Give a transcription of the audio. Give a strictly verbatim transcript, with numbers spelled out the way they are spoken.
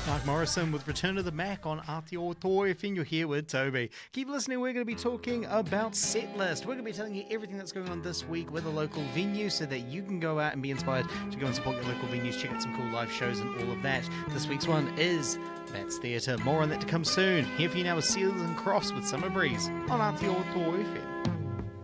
Mark Morrison with Return of the Mac on Aotearoa F M. You're here with Toby. Keep listening, we're going to be talking about Setlist. We're going to be telling you everything that's going on this week with a local venue so that you can go out and be inspired to go and support your local venues, check out some cool live shows and all of that. This week's one is That's Theatre. More on that to come soon. Here for you now with Seals and Crofts with Summer Breeze on Aotearoa F M.